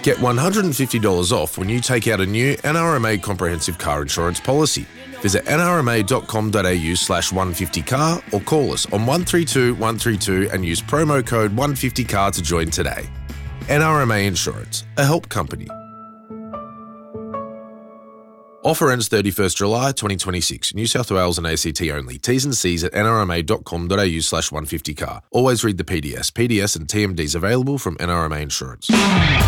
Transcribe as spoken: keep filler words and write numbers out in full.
Get one hundred fifty dollars off when you take out a new N R M A comprehensive car insurance policy. Visit nrma.com.au slash 150car or call us on one three two one three two and use promo code one fifty car to join today. N R M A Insurance, a help company. Offer ends thirty-first July twenty twenty-six. New South Wales and A C T only. T's and C's at nrma.com.au slash 150car. Always read the P D S. P D S and T M Ds available from N R M A Insurance.